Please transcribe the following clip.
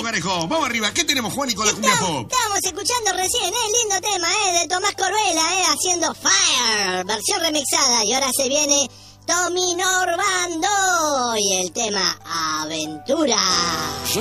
parejo. Vamos arriba. ¿Qué tenemos, Juan, y con la cumbia pop? Estamos escuchando recién, lindo tema, de Tomás Corbela, haciendo Fire, versión remixada. Y ahora se viene Tommy Normando y el tema Aventura.